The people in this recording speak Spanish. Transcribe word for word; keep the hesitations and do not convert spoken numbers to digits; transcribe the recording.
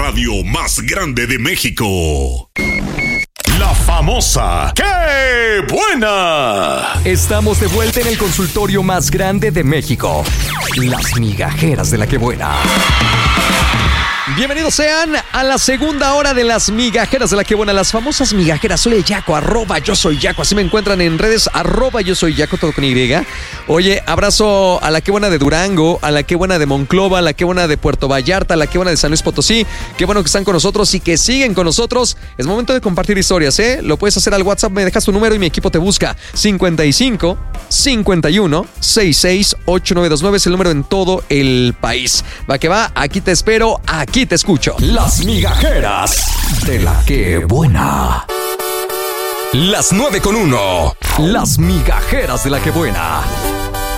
radio más grande de México. La famosa ¡Qué buena! Estamos de vuelta en el consultorio más grande de México. Las migajeras de la Qué buena. Bienvenidos sean a la segunda hora de las migajeras de la Qué buena, las famosas migajeras. Soy el Yaco, arroba yo soy Yaco, así me encuentran en redes, arroba yo soy Yaco, todo con Y. Oye, abrazo a la Qué buena de Durango, a la Qué buena de Monclova, a la Qué buena de Puerto Vallarta, a la Qué buena de San Luis Potosí. Qué bueno que están con nosotros y que siguen con nosotros. Es momento de compartir historias, ¿eh? Lo puedes hacer al WhatsApp, me dejas tu número y mi equipo te busca. cincuenta y cinco, cincuenta y uno, sesenta y seis, ochenta y nueve veintinueve es el número en todo el país. Va que va, aquí te espero, aquí te escucho. Las migajeras de la Qué buena. Las nueve con uno. Las migajeras de la Qué buena.